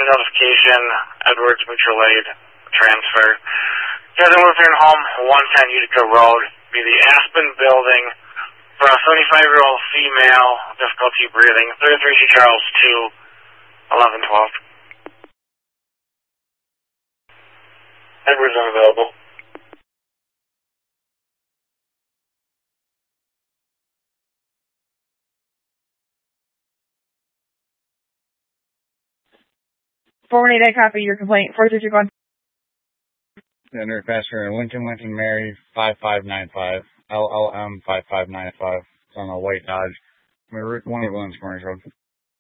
new notification, Edwards Mutual Aid, transfer. Doesn't live here in home, 110 Utica Road, be the Aspen Building, for a 75-year-old female, difficulty breathing, 33 C. Charles 2, 1112. Edwards unavailable. Forwarding a copy of your complaint. 4321. Center passenger Lincoln Mary 5595 LLM 5595. It's on a white Dodge. Route 1 Williams Corners Road.